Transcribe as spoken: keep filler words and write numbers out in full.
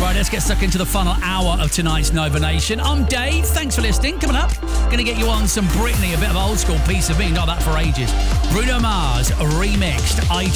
Right, let's get stuck into the final hour of tonight's Nova Nation. I'm Dave. Thanks for listening. Coming up, going to get you on some Britney, a bit of old school Piece of Me. Not that for ages. Bruno Mars remixed I